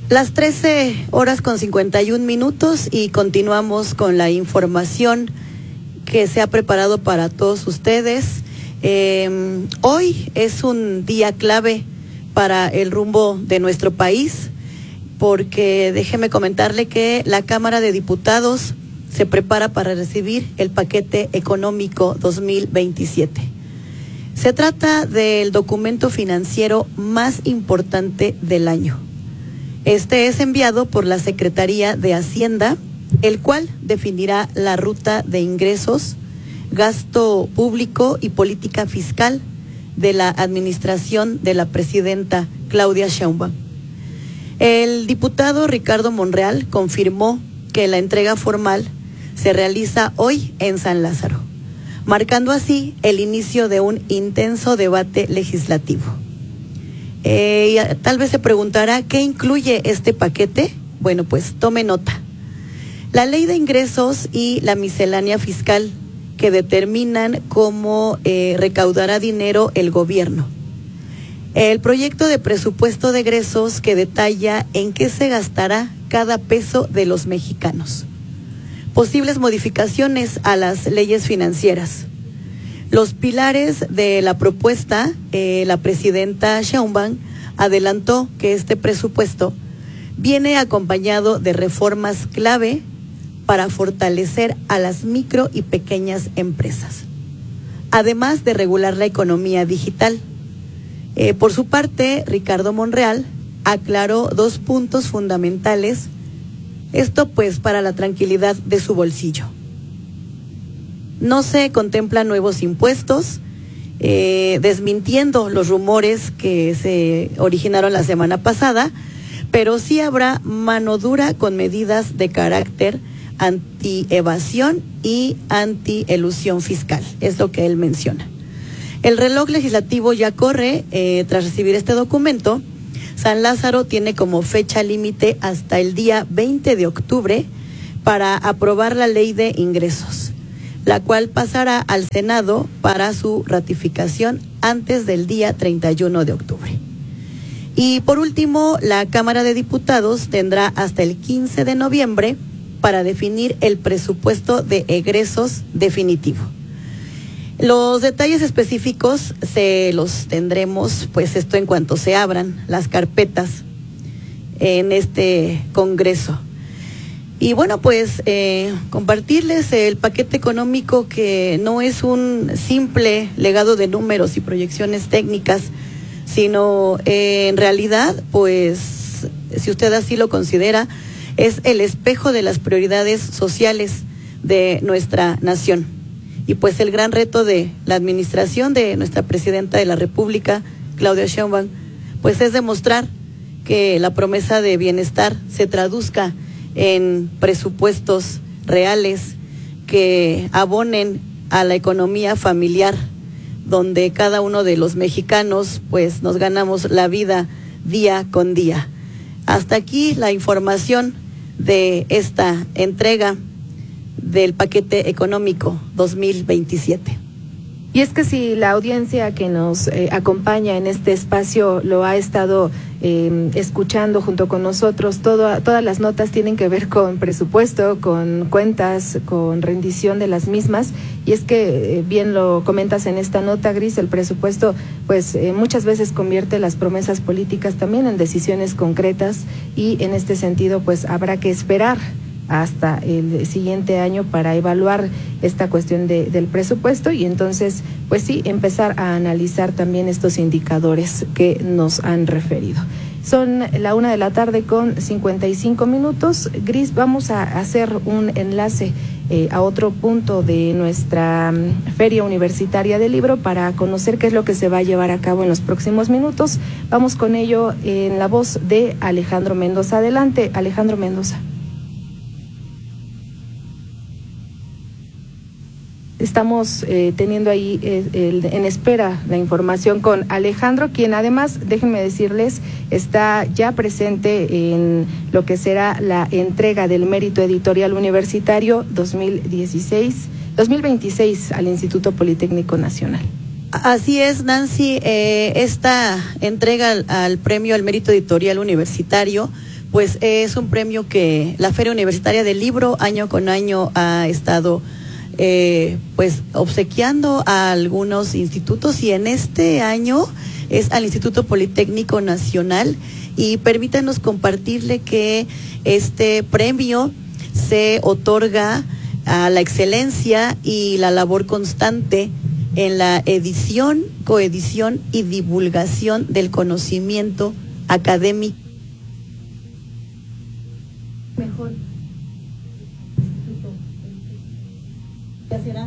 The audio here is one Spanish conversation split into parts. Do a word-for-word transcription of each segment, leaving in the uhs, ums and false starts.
Las trece horas con cincuenta y un minutos y continuamos con la información que se ha preparado para todos ustedes. Eh, hoy es un día clave para el rumbo de nuestro país, porque déjeme comentarle que la Cámara de Diputados se prepara para recibir el paquete económico dos mil veintisiete. Se trata del documento financiero más importante del año. Este es enviado por la Secretaría de Hacienda, el cual definirá la ruta de ingresos, gasto público y política fiscal de la administración de la presidenta Claudia Sheinbaum. El diputado Ricardo Monreal confirmó que la entrega formal se realiza hoy en San Lázaro, marcando así el inicio de un intenso debate legislativo. Eh, tal vez se preguntará, ¿qué incluye este paquete? Bueno, pues tome nota. La ley de ingresos y la miscelánea fiscal, que determinan cómo eh, recaudará dinero el gobierno. El proyecto de presupuesto de egresos, que detalla en qué se gastará cada peso de los mexicanos. Posibles modificaciones a las leyes financieras. Los pilares de la propuesta, eh, la presidenta Sheinbaum adelantó que este presupuesto viene acompañado de reformas clave para fortalecer a las micro y pequeñas empresas, además de regular la economía digital. Eh, por su parte, Ricardo Monreal aclaró dos puntos fundamentales, esto pues para la tranquilidad de su bolsillo. No se contemplan nuevos impuestos, eh, desmintiendo los rumores que se originaron la semana pasada, pero sí habrá mano dura con medidas de carácter anti-evasión y anti-elusión fiscal, es lo que él menciona. El reloj legislativo ya corre. Eh, tras recibir este documento, San Lázaro tiene como fecha límite hasta el día veinte de octubre para aprobar la ley de ingresos, la cual pasará al Senado para su ratificación antes del día treinta y uno de octubre. Y por último, la Cámara de Diputados tendrá hasta el quince de noviembre para definir el presupuesto de egresos definitivo. Los detalles específicos se los tendremos, pues esto en cuanto se abran las carpetas en este Congreso. Y bueno, pues eh, compartirles el paquete económico, que no es un simple legado de números y proyecciones técnicas, sino eh, en realidad, pues, si usted así lo considera, es el espejo de las prioridades sociales de nuestra nación. Y pues el gran reto de la administración de nuestra presidenta de la República, Claudia Sheinbaum, pues es demostrar que la promesa de bienestar se traduzca en presupuestos reales que abonen a la economía familiar, donde cada uno de los mexicanos pues nos ganamos la vida día con día. Hasta aquí la información de esta entrega del paquete económico dos mil veintisiete. Y es que si la audiencia que nos eh, acompaña en este espacio lo ha estado eh, escuchando junto con nosotros, todo, todas las notas tienen que ver con presupuesto, con cuentas, con rendición de las mismas. Y es que eh, bien lo comentas en esta nota, Gris, el presupuesto pues eh, muchas veces convierte las promesas políticas también en decisiones concretas, y en este sentido pues habrá que esperar hasta el siguiente año para evaluar esta cuestión de, del presupuesto, y entonces, pues sí, empezar a analizar también estos indicadores que nos han referido. Son la una de la tarde con cincuenta y cinco minutos. Gris, vamos a hacer un enlace eh, a otro punto de nuestra um, Feria Universitaria del Libro para conocer qué es lo que se va a llevar a cabo en los próximos minutos. Vamos con ello en la voz de Alejandro Mendoza. Adelante, Alejandro Mendoza. Estamos eh, teniendo ahí eh, el, en espera la información con Alejandro, quien además, déjenme decirles, está ya presente en lo que será la entrega del Mérito Editorial Universitario dos mil dieciséis, dos mil veintiséis al Instituto Politécnico Nacional. Así es, Nancy. Eh, esta entrega al, al Premio al Mérito Editorial Universitario pues es un premio que la Feria Universitaria del Libro año con año ha estado eh, pues obsequiando a algunos institutos, y en este año es al Instituto Politécnico Nacional. Y permítanos compartirle que este premio se otorga a la excelencia y la labor constante en la edición, coedición y divulgación del conocimiento académico. Mejor. Ya será.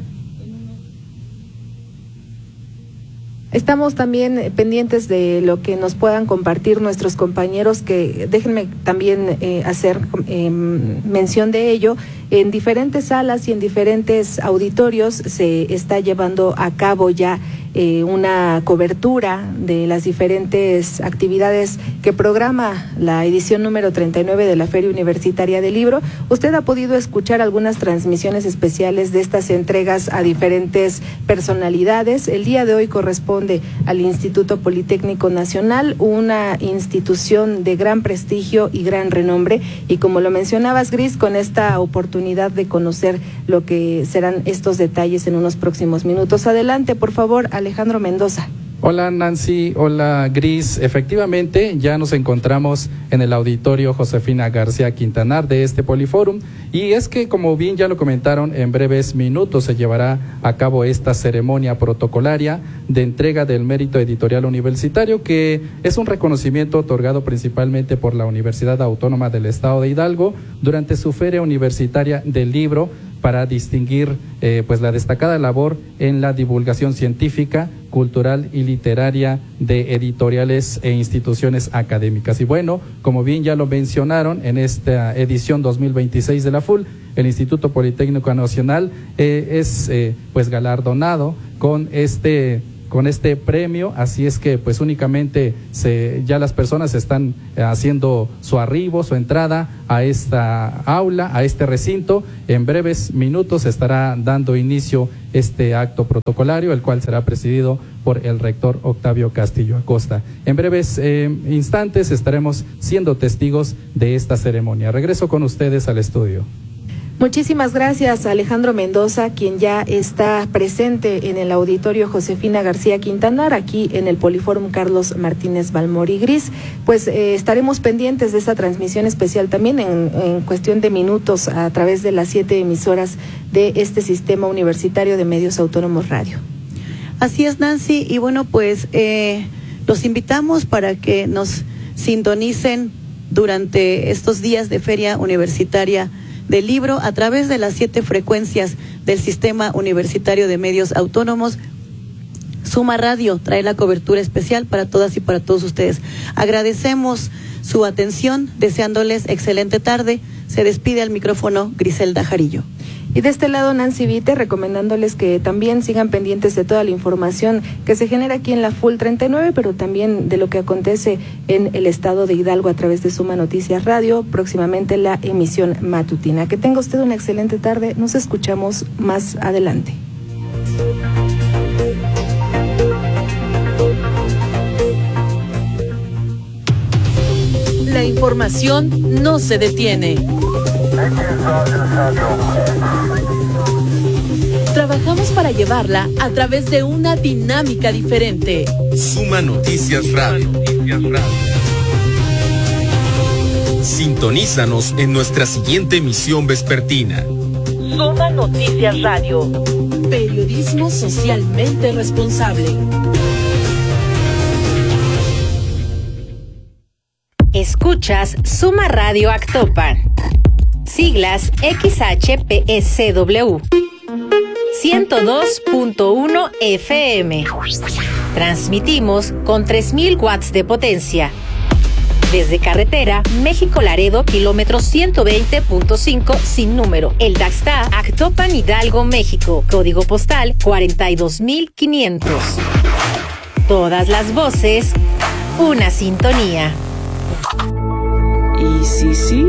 Estamos también pendientes de lo que nos puedan compartir nuestros compañeros, que déjenme también eh, hacer eh, mención de ello. En diferentes salas y en diferentes auditorios se está llevando a cabo ya eh, una cobertura de las diferentes actividades que programa la edición número treinta y nueve de la Feria Universitaria del Libro. Usted ha podido escuchar algunas transmisiones especiales de estas entregas a diferentes personalidades. El día de hoy corresponde al Instituto Politécnico Nacional, una institución de gran prestigio y gran renombre, y como lo mencionabas, Gris, con esta oportunidad de conocer lo que serán estos detalles en unos próximos minutos. Adelante, por favor, Alejandro Mendoza. Hola Nancy, hola Gris. Efectivamente, ya nos encontramos en el auditorio Josefina García Quintanar de este Poliforum, y es que, como bien ya lo comentaron, en breves minutos se llevará a cabo esta ceremonia protocolaria de entrega del mérito editorial universitario, que es un reconocimiento otorgado principalmente por la Universidad Autónoma del Estado de Hidalgo durante su Feria Universitaria del Libro, para distinguir eh, pues la destacada labor en la divulgación científica, cultural y literaria de editoriales e instituciones académicas. Y bueno, como bien ya lo mencionaron, en esta edición dos mil veintiséis de la F U L, el Instituto Politécnico Nacional eh, es eh, pues galardonado con este con este premio, así es que pues únicamente se, ya las personas están haciendo su arribo, su entrada a esta aula, a este recinto. En breves minutos estará dando inicio este acto protocolario, el cual será presidido por el rector Octavio Castillo Acosta. En breves eh, instantes estaremos siendo testigos de esta ceremonia. Regreso con ustedes al estudio. Muchísimas gracias, Alejandro Mendoza, quien ya está presente en el auditorio Josefina García Quintanar, aquí en el Poliforum Carlos Martínez Balmori. Gris, pues eh, estaremos pendientes de esta transmisión especial también en, en cuestión de minutos a través de las siete emisoras de este Sistema Universitario de Medios Autónomos Radio. Así es, Nancy, y bueno, pues eh, los invitamos para que nos sintonicen durante estos días de Feria Universitaria del Libro a través de las siete frecuencias del Sistema Universitario de Medios Autónomos. Suma Radio trae la cobertura especial para todas y para todos ustedes. Agradecemos su atención, deseándoles excelente tarde. Se despide al micrófono Griselda Jarillo. Y de este lado, Nancy Vite, recomendándoles que también sigan pendientes de toda la información que se genera aquí en la F U L treinta y nueve, pero también de lo que acontece en el estado de Hidalgo a través de Suma Noticias Radio, próximamente la emisión matutina. Que tenga usted una excelente tarde, nos escuchamos más adelante. La información no se detiene. Trabajamos para llevarla a través de una dinámica diferente. Suma Noticias Radio. Sintonízanos en nuestra siguiente emisión vespertina. Suma Noticias Radio. Periodismo socialmente responsable. Escuchas Suma Radio Actopan. Siglas X H P S W. ciento dos punto uno F M. Transmitimos con tres mil watts de potencia. Desde carretera México-Laredo, kilómetro ciento veinte punto cinco sin número. El Daxta, Actopan, Hidalgo, México. Código postal cuarenta y dos mil quinientos. Todas las voces, una sintonía. ¿Y sí, sí?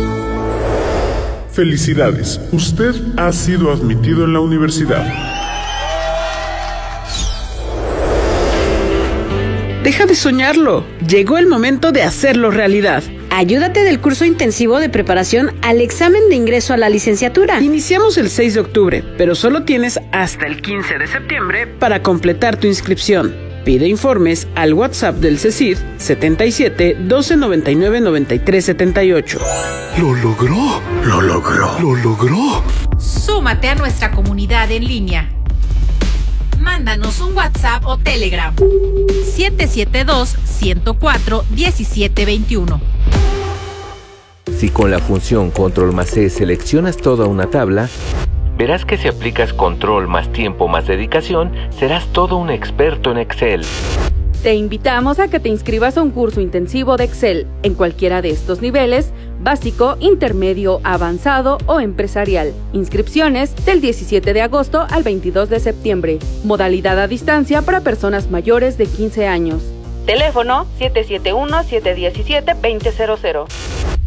Felicidades, usted ha sido admitido en la universidad. Deja de soñarlo. Llegó el momento de hacerlo realidad. Ayúdate del curso intensivo de preparación al examen de ingreso a la licenciatura. Iniciamos el seis de octubre, pero solo tienes hasta el quince de septiembre para completar tu inscripción. Pide informes al WhatsApp del CECID setenta y siete, doce noventa y nueve, noventa y tres setenta y ocho. ¡Lo logró! ¡Lo logró! ¡Lo logró! Súmate a nuestra comunidad en línea. Mándanos un WhatsApp o Telegram. siete siete dos, ciento cuatro, diecisiete veintiuno. Si con la función Control más C seleccionas toda una tabla, verás que si aplicas Control más tiempo más dedicación, serás todo un experto en Excel. Te invitamos a que te inscribas a un curso intensivo de Excel en cualquiera de estos niveles: básico, intermedio, avanzado o empresarial. Inscripciones del diecisiete de agosto al veintidós de septiembre. Modalidad a distancia para personas mayores de quince años. Teléfono siete siete uno, siete uno siete, dos cero cero cero.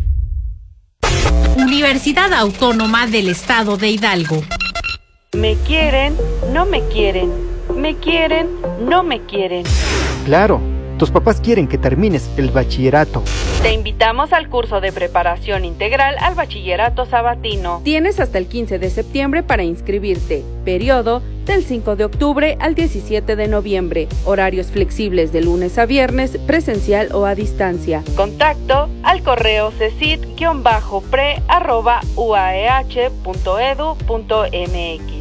Universidad Autónoma del Estado de Hidalgo. Me quieren, no me quieren. Me quieren, no me quieren. Claro, tus papás quieren que termines el bachillerato. Te invitamos al curso de preparación integral al bachillerato sabatino. Tienes hasta el quince de septiembre para inscribirte. Periodo del cinco de octubre al diecisiete de noviembre. Horarios flexibles de lunes a viernes, presencial o a distancia. Contacto al correo cecid-pre arroba uaeh punto edu punto mx.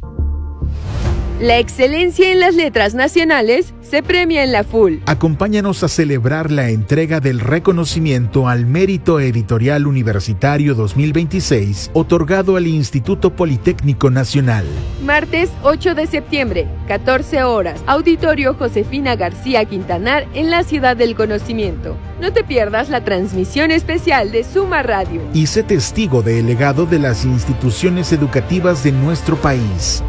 La excelencia en las letras nacionales se premia en la F U L. Acompáñanos a celebrar la entrega del reconocimiento al Mérito Editorial Universitario dos mil veintiséis, otorgado al Instituto Politécnico Nacional. Martes ocho de septiembre, catorce horas, Auditorio Josefina García Quintanar en la Ciudad del Conocimiento. No te pierdas la transmisión especial de Suma Radio. Y sé testigo del legado de las instituciones educativas de nuestro país.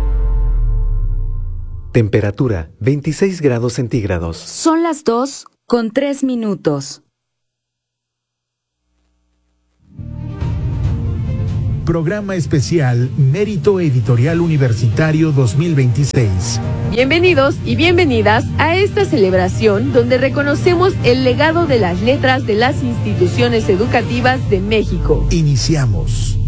Temperatura veintiséis grados centígrados. Son las dos con tres minutos. Programa especial Mérito Editorial Universitario dos mil veintiséis. Bienvenidos y bienvenidas a esta celebración donde reconocemos el legado de las letras de las instituciones educativas de México. Iniciamos.